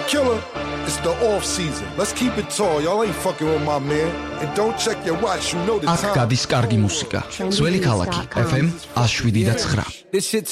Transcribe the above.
Killer, it's the off season. Let's keep it tall. Y'all ain't fucking with my man. And don't check your watch. You know the time. აქ გადის კარგი მუსიკა. ძველი ქალაქი FM 107.9. This shit's